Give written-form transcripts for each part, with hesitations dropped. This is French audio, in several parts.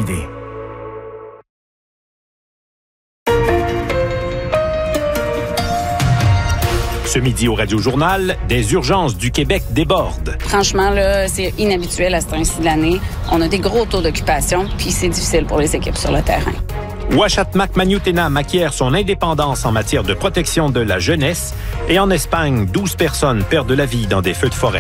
arriver. Ce midi au Radio-Journal, des urgences du Québec débordent. Franchement, là, c'est inhabituel à ce temps-ci de l'année. On a des gros taux d'occupation, puis c'est difficile pour les équipes sur le terrain. Ouachat Mac-Maniouténam acquiert son indépendance en matière de protection de la jeunesse. Et en Espagne, 12 personnes perdent la vie dans des feux de forêt.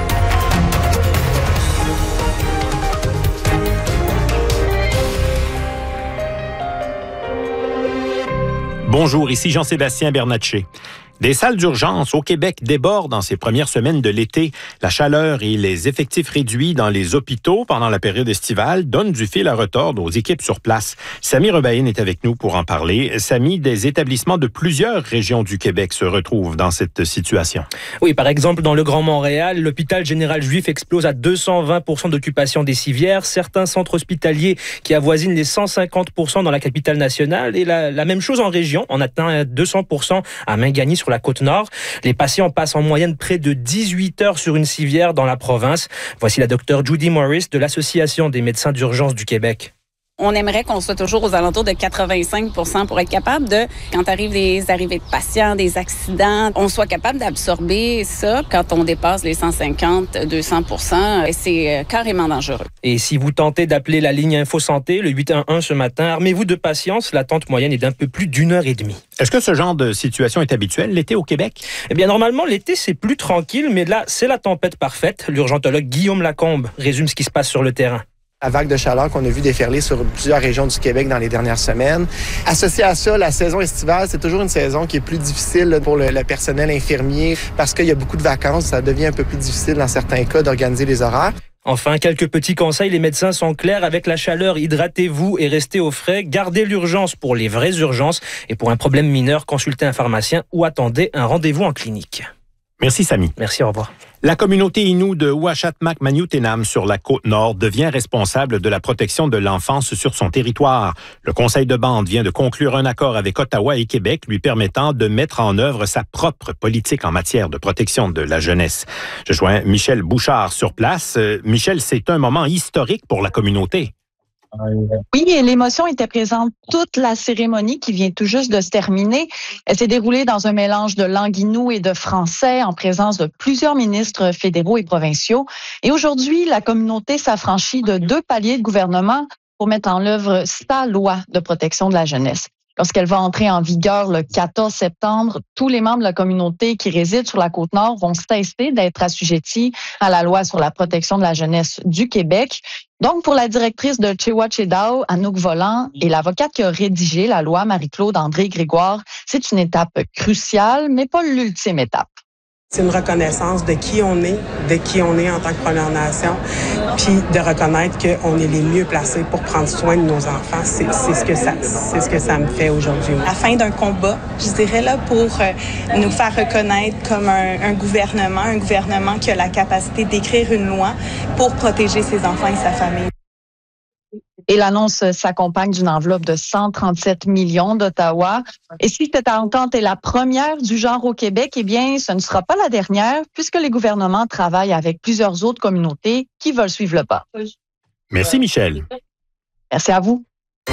Bonjour, ici Jean-Sébastien Bernatchez. Des salles d'urgence au Québec débordent en ces premières semaines de l'été. La chaleur et les effectifs réduits dans les hôpitaux pendant la période estivale donnent du fil à retordre aux équipes sur place. Samy Rebaïne est avec nous pour en parler. Samy, des établissements de plusieurs régions du Québec se retrouvent dans cette situation. Oui, par exemple, dans le Grand Montréal, l'hôpital général juif explose à 220% d'occupation des civières. Certains centres hospitaliers qui avoisinent les 150% dans la capitale nationale. Et la même chose en région, on atteint 200% à Mingani sur la Côte-Nord. Les patients passent en moyenne près de 18 heures sur une civière dans la province. Voici la docteure Judy Morris de l'Association des médecins d'urgence du Québec. On aimerait qu'on soit toujours aux alentours de 85% pour être capable de, quand arrivent des arrivées de patients, des accidents, on soit capable d'absorber ça. Quand on dépasse les 150-200%, c'est carrément dangereux. Et si vous tentez d'appeler la ligne Info Santé, le 811 ce matin, armez-vous de patience. L'attente moyenne est d'un peu plus d'une heure et demie. Est-ce que ce genre de situation est habituel l'été au Québec? Eh bien, normalement, l'été, c'est plus tranquille, mais là, c'est la tempête parfaite. L'urgentologue Guillaume Lacombe résume ce qui se passe sur le terrain. La vague de chaleur qu'on a vu déferler sur plusieurs régions du Québec dans les dernières semaines. Associé à ça, la saison estivale, c'est toujours une saison qui est plus difficile pour le personnel infirmier parce qu'il y a beaucoup de vacances. Ça devient un peu plus difficile dans certains cas d'organiser les horaires. Enfin, quelques petits conseils. Les médecins sont clairs avec la chaleur. Hydratez-vous et restez au frais. Gardez l'urgence pour les vraies urgences. Et pour un problème mineur, consultez un pharmacien ou attendez un rendez-vous en clinique. Merci, Samy. Merci, au revoir. La communauté Innu de Ouachat Mac-Maniouténam sur la Côte-Nord devient responsable de la protection de l'enfance sur son territoire. Le conseil de bande vient de conclure un accord avec Ottawa et Québec lui permettant de mettre en œuvre sa propre politique en matière de protection de la jeunesse. Je joins Michel Bouchard sur place. Michel, c'est un moment historique pour la communauté. Oui, et l'émotion était présente toute la cérémonie qui vient tout juste de se terminer. Elle s'est déroulée dans un mélange de langue Innu et de français en présence de plusieurs ministres fédéraux et provinciaux. Et aujourd'hui, la communauté s'affranchit de 2 paliers de gouvernement pour mettre en œuvre sa loi de protection de la jeunesse. Lorsqu'elle va entrer en vigueur le 14 septembre, tous les membres de la communauté qui résident sur la Côte-Nord vont cesser d'être assujettis à la loi sur la protection de la jeunesse du Québec. Donc, pour la directrice de Chewa-Chedao, Anouk Volant, et l'avocate qui a rédigé la loi, Marie-Claude André-Grégoire, c'est une étape cruciale, mais pas l'ultime étape. C'est une reconnaissance de qui on est en tant que Première Nation, puis de reconnaître qu'on est les mieux placés pour prendre soin de nos enfants. C'est ce que ça me fait aujourd'hui. À la fin d'un combat, je dirais, là, pour nous faire reconnaître comme un gouvernement qui a la capacité d'écrire une loi pour protéger ses enfants et sa famille. Et l'annonce s'accompagne d'une enveloppe de 137 millions d'Ottawa. Et si cette entente est la première du genre au Québec, eh bien, ce ne sera pas la dernière, puisque les gouvernements travaillent avec plusieurs autres communautés qui veulent suivre le pas. Merci, Michel. Merci à vous.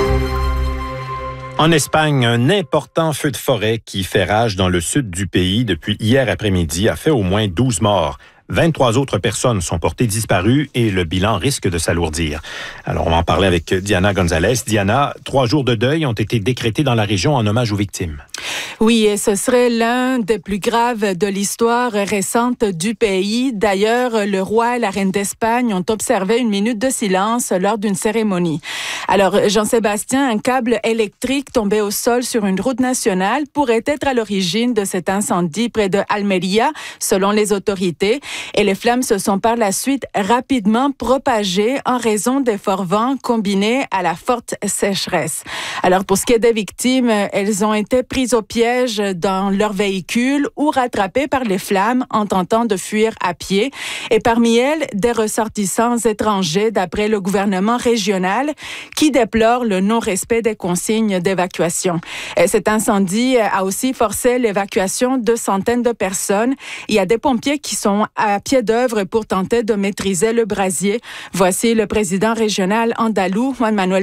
En Espagne, un important feu de forêt qui fait rage dans le sud du pays depuis hier après-midi a fait au moins 12 morts. 23 autres personnes sont portées disparues et le bilan risque de s'alourdir. Alors, on va en parler avec Diana Gonzalez. Diana, 3 jours de deuil ont été décrétés dans la région en hommage aux victimes. Oui, et ce serait l'un des plus graves de l'histoire récente du pays. D'ailleurs, le roi et la reine d'Espagne ont observé une minute de silence lors d'une cérémonie. Alors, Jean-Sébastien, un câble électrique tombé au sol sur une route nationale pourrait être à l'origine de cet incendie près de Almeria, selon les autorités. Et les flammes se sont par la suite rapidement propagées en raison des forts vents combinés à la forte sécheresse. Alors, pour ce qui est des victimes, elles ont été prises au piège dans leur véhicule ou rattrapées par les flammes en tentant de fuir à pied. Et parmi elles, des ressortissants étrangers, d'après le gouvernement régional, qui déplore le non-respect des consignes d'évacuation. Et cet incendie a aussi forcé l'évacuation de centaines de personnes. Il y a des pompiers qui sont à pied d'œuvre pour tenter de maîtriser le brasier. Voici le président régional andalou, Juan Manuel